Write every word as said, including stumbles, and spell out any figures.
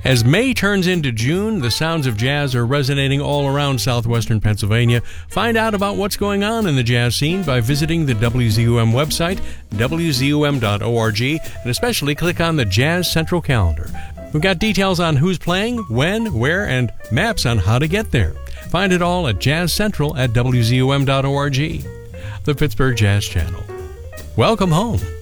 As May turns into June, the sounds of jazz are resonating all around southwestern Pennsylvania. Find out about what's going on in the jazz scene by visiting the W Z U M website, w z u m dot org, and especially click on the Jazz Central calendar. We've got details on who's playing, when, where, and maps on how to get there. Find it all at Jazz Central at w z u m dot org. The Pittsburgh Jazz Channel. Welcome home.